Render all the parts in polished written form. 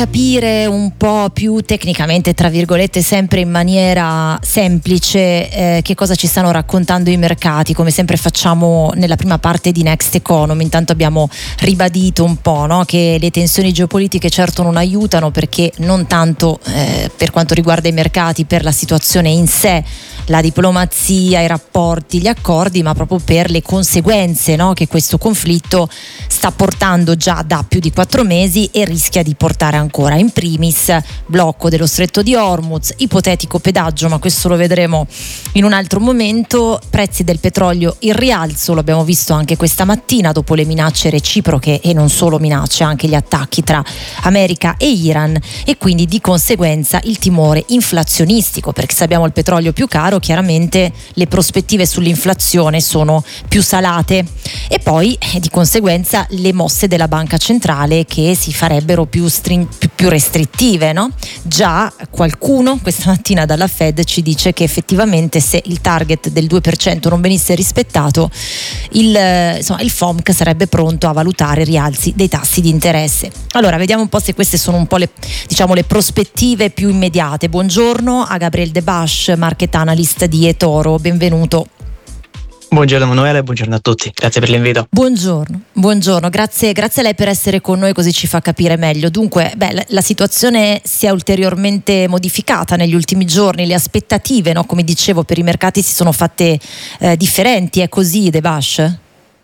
Capire un po' più tecnicamente, tra virgolette, sempre in maniera semplice, che cosa ci stanno raccontando i mercati, come sempre facciamo nella prima parte di Next Economy. Intanto abbiamo ribadito un po', no, che le tensioni geopolitiche certo non aiutano, perché non tanto per quanto riguarda i mercati, per la situazione in sé, la diplomazia, i rapporti, gli accordi, ma proprio per le conseguenze, no, che questo conflitto sta portando già da più di 4 mesi e rischia di portare ancora. In primis blocco dello stretto di Hormuz, ipotetico pedaggio, ma questo lo vedremo in un altro momento. Prezzi del petrolio in rialzo, lo abbiamo visto anche questa mattina dopo le minacce reciproche, e non solo minacce, anche gli attacchi tra America e Iran, e quindi di conseguenza il timore inflazionistico, perché se abbiamo il petrolio più caro chiaramente le prospettive sull'inflazione sono più salate, e poi di conseguenza le mosse della banca centrale che si farebbero più restrittive, no? Già qualcuno questa mattina dalla Fed ci dice che effettivamente se il target del 2% non venisse rispettato, il FOMC sarebbe pronto a valutare rialzi dei tassi di interesse. Allora vediamo un po' se queste sono un po' le prospettive più immediate. Buongiorno a Gabriel Debache, market analyst di eToro, benvenuto. Buongiorno Emanuele, buongiorno a tutti, grazie per l'invito. Buongiorno, grazie a lei per essere con noi, così ci fa capire meglio. Dunque, la situazione si è ulteriormente modificata negli ultimi giorni, le aspettative, no, come dicevo, per i mercati si sono fatte differenti, è così, Debache?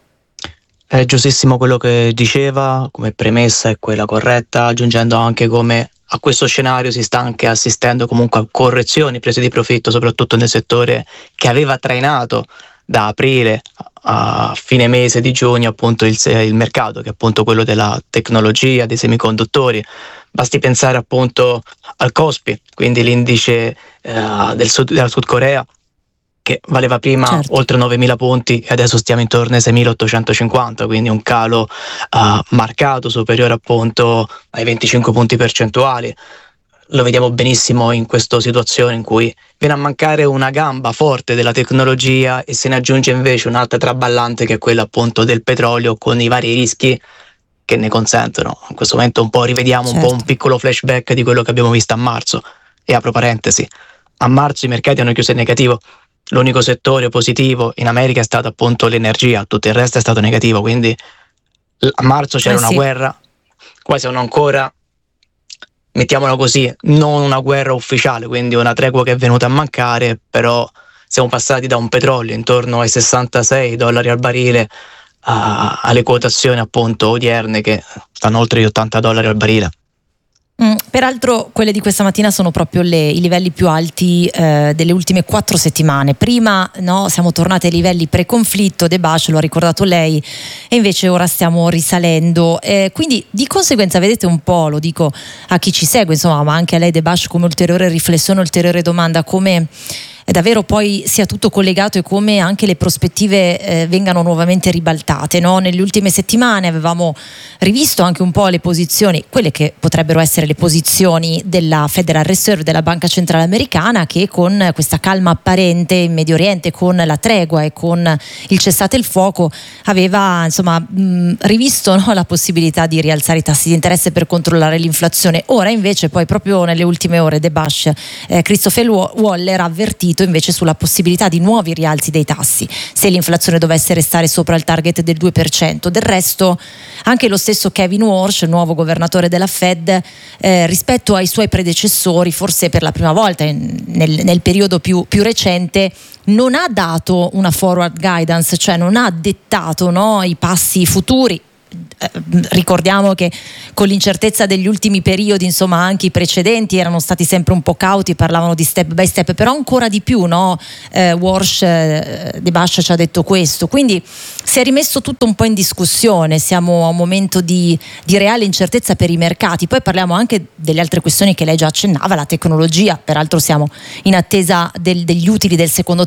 È giustissimo quello che diceva, come premessa è quella corretta, aggiungendo anche come a questo scenario si sta anche assistendo comunque a correzioni, prese di profitto, soprattutto nel settore che aveva trainato da aprile a fine mese di giugno appunto il mercato, che è appunto quello della tecnologia, dei semiconduttori. Basti pensare appunto al Kospi, quindi l'indice della Sud Corea, che valeva prima oltre 9.000 punti e adesso stiamo intorno ai 6.850, quindi un calo marcato, superiore appunto ai 25 punti percentuali. Lo vediamo benissimo in questa situazione in cui viene a mancare una gamba forte della tecnologia e se ne aggiunge invece un'altra traballante, che è quella appunto del petrolio, con i vari rischi che ne consentono. In questo momento un po' rivediamo un po' un piccolo flashback di quello che abbiamo visto a marzo, e apro parentesi, a marzo i mercati hanno chiuso in negativo, l'unico settore positivo in America è stato appunto l'energia, tutto il resto è stato negativo, quindi a marzo c'era una guerra, quasi non ancora, mettiamola così, non una guerra ufficiale, quindi una tregua che è venuta a mancare, però siamo passati da un petrolio intorno ai $66 al barile alle quotazioni appunto odierne che stanno oltre gli $80 al barile. Peraltro quelle di questa mattina sono proprio i livelli più alti delle ultime 4 settimane. Prima, no, siamo tornati ai livelli pre-conflitto, Debache, lo ha ricordato lei, e invece ora stiamo risalendo. Quindi di conseguenza vedete un po', lo dico a chi ci segue, insomma, ma anche a lei Debache, come ulteriore riflessione, ulteriore domanda, come davvero poi sia tutto collegato e come anche le prospettive vengano nuovamente ribaltate, no? Nelle ultime settimane avevamo rivisto anche un po' le posizioni, quelle che potrebbero essere le posizioni della Federal Reserve, della Banca Centrale Americana, che con questa calma apparente in Medio Oriente, con la tregua e con il cessate il fuoco, aveva rivisto, no, la possibilità di rialzare i tassi di interesse per controllare l'inflazione. Ora invece, poi proprio nelle ultime ore, Debache, Christopher Waller ha avvertito invece sulla possibilità di nuovi rialzi dei tassi se l'inflazione dovesse restare sopra il target del 2%. Del resto anche lo stesso Kevin Warsh, il nuovo governatore della Fed, rispetto ai suoi predecessori, forse per la prima volta nel periodo più recente, non ha dato una forward guidance, cioè non ha dettato, no, i passi futuri. Ricordiamo che con l'incertezza degli ultimi periodi, insomma, anche i precedenti erano stati sempre un po' cauti, parlavano di step by step, però ancora di più, no? Warsh, Debache ci ha detto questo, quindi si è rimesso tutto un po' in discussione, siamo a un momento di reale incertezza per i mercati. Poi parliamo anche delle altre questioni che lei già accennava, la tecnologia, peraltro siamo in attesa degli utili del secondo